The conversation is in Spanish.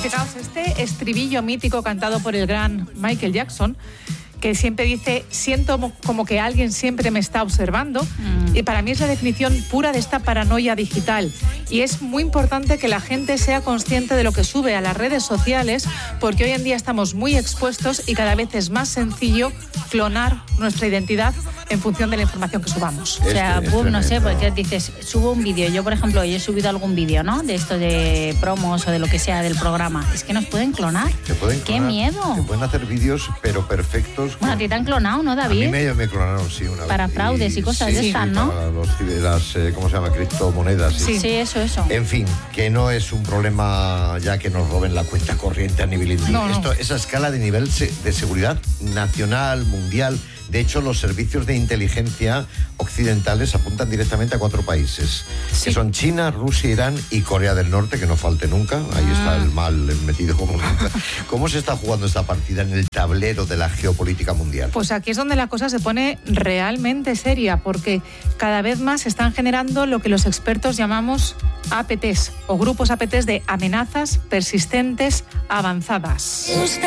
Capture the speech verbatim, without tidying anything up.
fijaos, este estribillo mítico cantado por el gran Michael Jackson, que siempre dice, siento como que alguien siempre me está observando, mm. y para mí es la definición pura de esta paranoia digital. Y es muy importante que la gente sea consciente de lo que sube a las redes sociales, porque hoy en día estamos muy expuestos y cada vez es más sencillo clonar nuestra identidad en función de la información que subamos. O sea, Este, boom, este no sé, tremendo. porque dices, subo un vídeo. Yo, por ejemplo, hoy he subido algún vídeo, ¿no? De esto de promos o de lo que sea del programa. Es que nos pueden clonar. Te pueden ¡Qué clonar, miedo! Te pueden hacer vídeos, pero perfectos. Bueno, a ti te han clonado, ¿no, David? A mí me, me clonaron, sí, una vez. Para fraudes y cosas de sí, estas, sí, ¿no? Para los, las, eh, ¿cómo se llama? Criptomonedas. Sí, sí, eso, eso. En fin, que no es un problema ya que nos roben la cuenta corriente a nivel individual. No, no. Esto, esa escala de nivel de seguridad nacional, mundial. De hecho, los servicios de inteligencia occidentales apuntan directamente a cuatro países, Sí. que son China, Rusia, Irán y Corea del Norte, que no falte nunca. Ahí Ah. está el mal metido como nunca. ¿Cómo se está jugando esta partida en el tablero de la geopolítica mundial? Pues aquí es donde la cosa se pone realmente seria, porque cada vez más se están generando lo que los expertos llamamos A P Ts o grupos A P Ts de amenazas persistentes avanzadas.